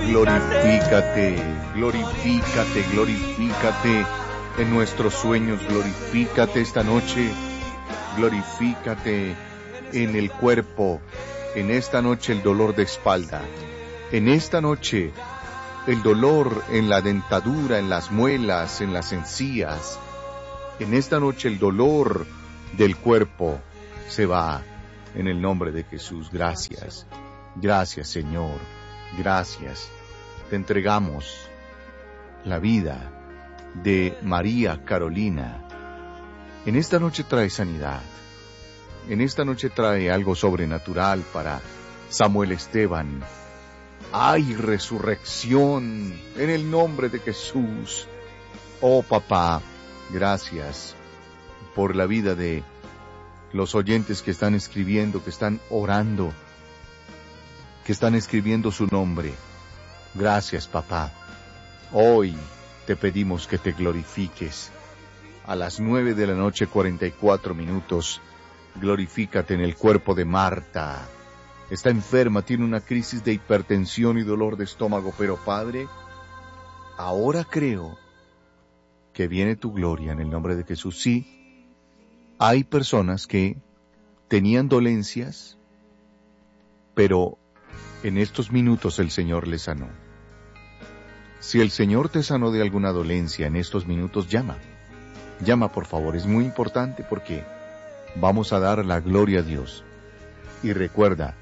Glorifícate, glorifícate, glorifícate en nuestros sueños, glorifícate esta noche, glorifícate en el cuerpo, en esta noche el dolor de espalda, en esta noche el dolor en la dentadura, en las muelas, en las encías, en esta noche el dolor del cuerpo se va en el nombre de Jesús. Gracias, gracias Señor, gracias. Te entregamos la vida de María Carolina. En esta noche trae sanidad. En esta noche trae algo sobrenatural para Samuel Esteban. ¡Hay resurrección en el nombre de Jesús! Oh papá, gracias por la vida de los oyentes que están escribiendo, que están orando, que están escribiendo su nombre. Gracias papá. Hoy te pedimos que te glorifiques. A las 9:44 p.m, glorifícate en el cuerpo de Marta. Está enferma, tiene una crisis de hipertensión y dolor de estómago, pero Padre, ahora creo que viene tu gloria en el nombre de Jesús. Sí, hay personas que tenían dolencias, pero en estos minutos el Señor les sanó. Si el Señor te sanó de alguna dolencia en estos minutos, llama. Llama, por favor, es muy importante porque vamos a dar la gloria a Dios. Y recuerda,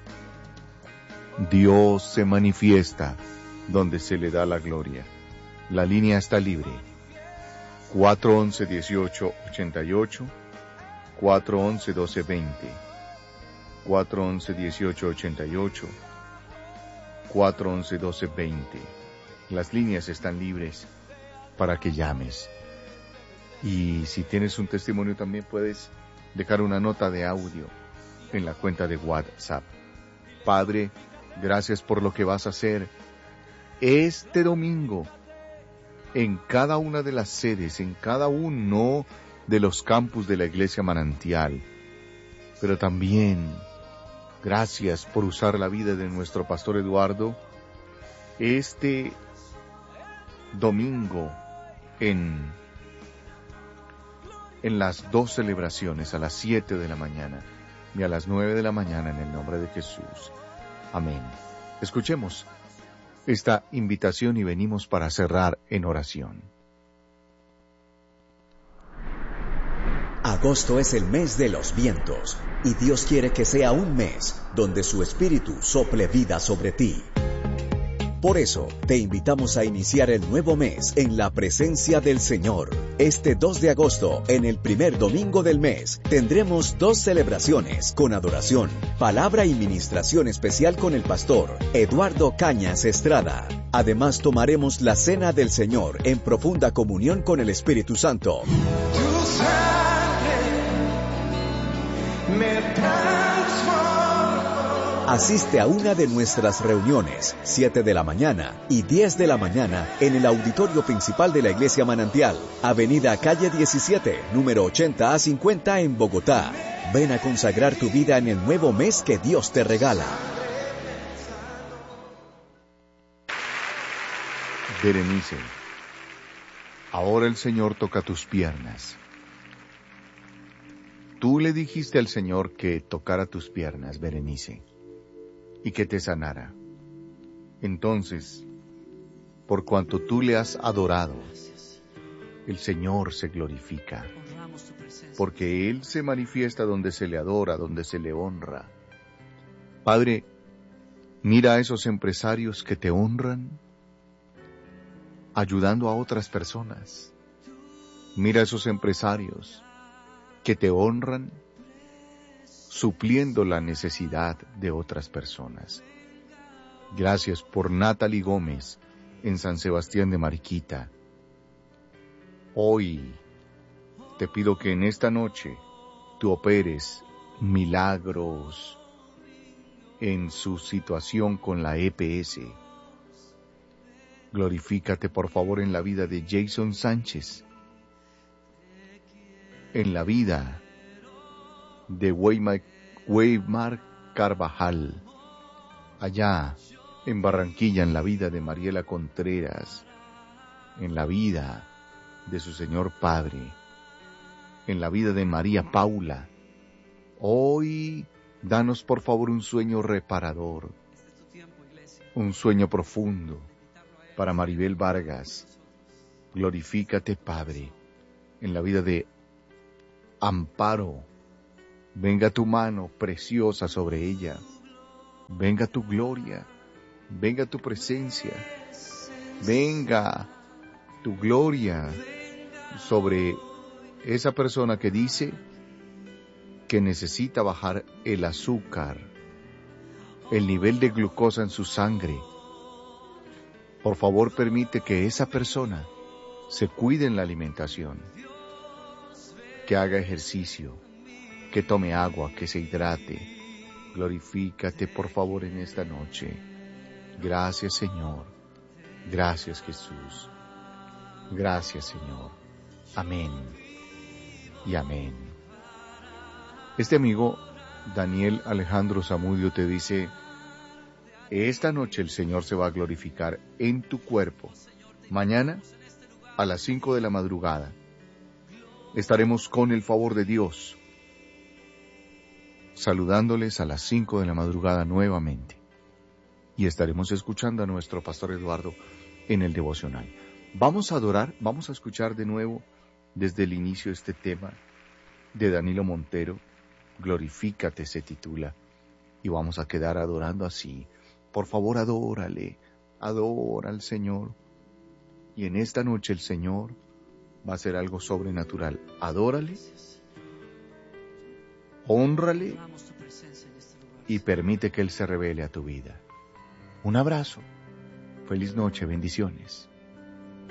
Dios se manifiesta donde se le da la gloria. La línea está libre. 411-1888, 411-1220, 411-1888, 411-1220. Las líneas están libres para que llames. Y si tienes un testimonio también puedes dejar una nota de audio en la cuenta de WhatsApp. Padre, gracias por lo que vas a hacer este domingo en cada una de las sedes, en cada uno de los campus de la Iglesia Manantial. Pero también gracias por usar la vida de nuestro pastor Eduardo este domingo en las dos celebraciones, a las 7 de la mañana y a las 9 de la mañana, en el nombre de Jesús. Amén. Escuchemos esta invitación y venimos para cerrar en oración. Agosto es el mes de los vientos y Dios quiere que sea un mes donde su espíritu sople vida sobre ti. Por eso, te invitamos a iniciar el nuevo mes en la presencia del Señor. Este 2 de agosto, en el primer domingo del mes, tendremos 2 celebraciones con adoración, palabra y ministración especial con el pastor Eduardo Cañas Estrada. Además, tomaremos la cena del Señor en profunda comunión con el Espíritu Santo. Tu sangre me transforma. Asiste a una de nuestras reuniones, 7 de la mañana y 10 de la mañana, en el auditorio principal de la Iglesia Manantial, Avenida Calle 17, número 80A50 en Bogotá. Ven a consagrar tu vida en el nuevo mes que Dios te regala. Berenice, ahora el Señor toca tus piernas. Tú le dijiste al Señor que tocara tus piernas, Berenice, y que te sanara. Entonces, por cuanto tú le has adorado, el Señor se glorifica, porque Él se manifiesta donde se le adora, donde se le honra. Padre, mira a esos empresarios que te honran, ayudando a otras personas. Mira a esos empresarios que te honran, supliendo la necesidad de otras personas. Gracias por Natalie Gómez en San Sebastián de Mariquita. Hoy te pido que en esta noche tú operes milagros en su situación con la EPS. Glorifícate por favor en la vida de Jason Sánchez, en la vida de Weimar Carvajal, allá en Barranquilla, en la vida de Mariela Contreras, en la vida de su Señor Padre, en la vida de María Paula. Hoy, danos por favor un sueño reparador, un sueño profundo para Maribel Vargas. Glorifícate, Padre, en la vida de Amparo. Venga tu mano preciosa sobre ella. Venga tu gloria. Venga tu presencia. Venga tu gloria sobre esa persona que dice que necesita bajar el azúcar, el nivel de glucosa en su sangre. Por favor, permite que esa persona se cuide en la alimentación, que haga ejercicio, que tome agua, que se hidrate. Glorifícate, por favor, en esta noche. Gracias, Señor. Gracias, Jesús. Gracias, Señor. Amén y amén. Este amigo, Daniel Alejandro Zamudio, te dice: esta noche el Señor se va a glorificar en tu cuerpo. Mañana, a las 5 de la madrugada, estaremos con el favor de Dios, saludándoles a las 5 de la madrugada nuevamente. Y estaremos escuchando a nuestro pastor Eduardo en el devocional. Vamos a adorar, vamos a escuchar de nuevo desde el inicio este tema de Danilo Montero. Glorifícate se titula, y vamos a quedar adorando así. Por favor, adórale, adora al Señor. Y en esta noche el Señor va a hacer algo sobrenatural. Adórale, hónrale y permite que Él se revele a tu vida. Un abrazo. Feliz noche, bendiciones.